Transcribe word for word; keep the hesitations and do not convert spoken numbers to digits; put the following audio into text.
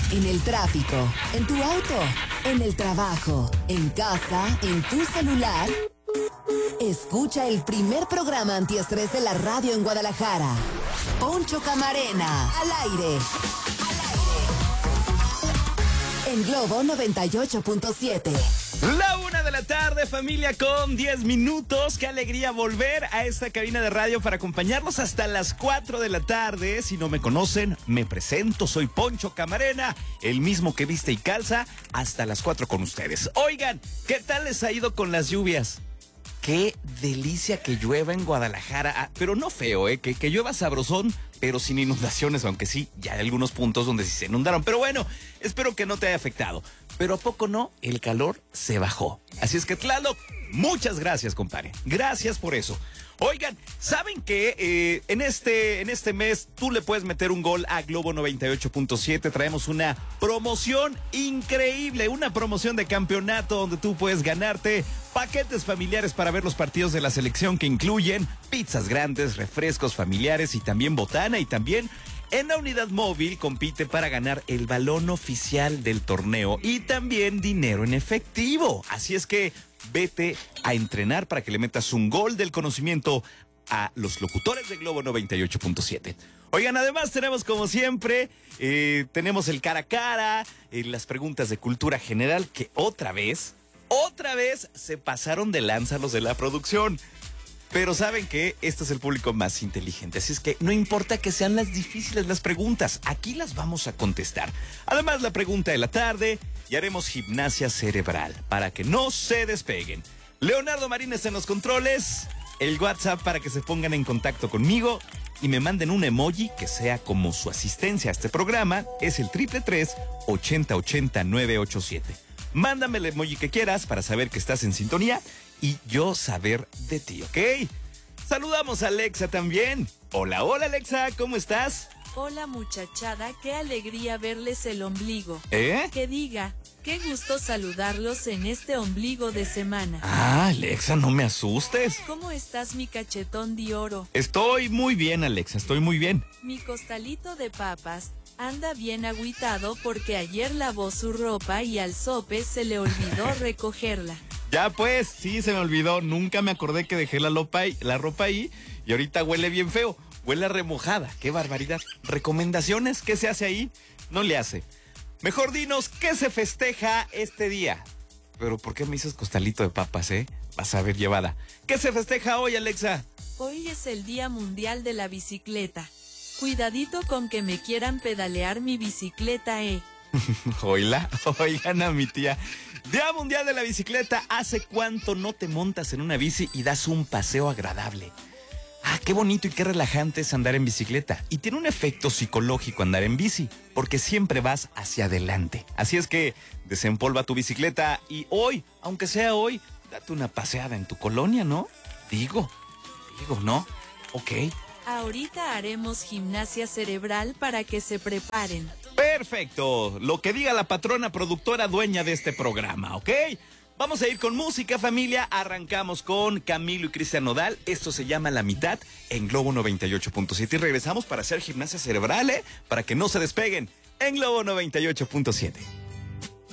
En el tráfico, en tu auto, en el trabajo, en casa, en tu celular. Escucha el primer programa antiestrés de la radio en Guadalajara. Poncho Camarena, al aire. Al aire. En Globo noventa y ocho punto siete. La una de la tarde, familia, con diez minutos. Qué alegría volver a esta cabina de radio para acompañarlos hasta las cuatro de la tarde. Si no me conocen, me presento. Soy Poncho Camarena, el mismo que viste y calza, hasta las cuatro con ustedes. Oigan, ¿qué tal les ha ido con las lluvias? Qué delicia que llueva en Guadalajara, ah, pero no feo, ¿eh? Que, que llueva sabrosón, pero sin inundaciones, aunque sí, ya hay algunos puntos donde sí se inundaron. Pero bueno, espero que no te haya afectado. Pero ¿a poco no? El calor se bajó. Así es que, Tlaloc, muchas gracias, compadre. Gracias por eso. Oigan, ¿saben qué? Eh, en, este, en este mes tú le puedes meter un gol a Globo noventa y ocho punto siete. Traemos una promoción increíble, una promoción de campeonato donde tú puedes ganarte paquetes familiares para ver los partidos de la selección que incluyen pizzas grandes, refrescos familiares y también botana. Y también en la unidad móvil compite para ganar el balón oficial del torneo y también dinero en efectivo. Así es que vete a entrenar para que le metas un gol del conocimiento a los locutores de Globo noventa y ocho punto siete. Oigan, además tenemos como siempre, eh, tenemos el cara a cara, eh, las preguntas de cultura general que otra vez, otra vez se pasaron de lanza los de la producción. Pero saben que este es el público más inteligente, así es que no importa que sean las difíciles las preguntas, aquí las vamos a contestar. Además, la pregunta de la tarde, y haremos gimnasia cerebral para que no se despeguen. Leonardo Marín está en los controles, el WhatsApp para que se pongan en contacto conmigo y me manden un emoji que sea como su asistencia a este programa, es el triple tres, ochenta ochenta, nueve ocho siete. Mándame el emoji que quieras para saber que estás en sintonía y yo saber de ti, ¿ok? Saludamos a Alexa también. Hola, hola Alexa, ¿cómo estás? Hola muchachada, qué alegría verles el ombligo. ¿Eh? Que diga, qué gusto saludarlos en este ombligo de semana. Ah, Alexa, no me asustes. ¿Cómo estás, mi cachetón de oro? Estoy muy bien, Alexa, estoy muy bien. Mi costalito de papas anda bien agüitado porque ayer lavó su ropa y al sope se le olvidó recogerla. Ya pues, sí, se me olvidó. Nunca me acordé que dejé la ropa ahí, la ropa ahí y ahorita huele bien feo. Huele a remojada. ¡Qué barbaridad! ¿Recomendaciones? ¿Qué se hace ahí? No le hace. Mejor dinos, ¿qué se festeja este día? Pero ¿por qué me dices costalito de papas, eh? Vas a ver llevada. ¿Qué se festeja hoy, Alexa? Hoy es el Día Mundial de la Bicicleta. Cuidadito con que me quieran pedalear mi bicicleta, eh. Oila, oigan a mi tía. Día Mundial de la Bicicleta. ¿Hace cuánto no te montas en una bici y das un paseo agradable? Ah, qué bonito y qué relajante es andar en bicicleta. Y tiene un efecto psicológico andar en bici, porque siempre vas hacia adelante. Así es que desempolva tu bicicleta y hoy, aunque sea hoy, date una paseada en tu colonia, ¿no? Digo, digo, ¿no? Ok. Ahorita haremos gimnasia cerebral para que se preparen. Perfecto, lo que diga la patrona productora dueña de este programa, ¿ok? Vamos a ir con música, familia. Arrancamos con Camilo y Cristian Nodal. Esto se llama La Mitad en Globo noventa y ocho punto siete. Y regresamos para hacer gimnasia cerebral, ¿eh? Para que no se despeguen en Globo noventa y ocho punto siete.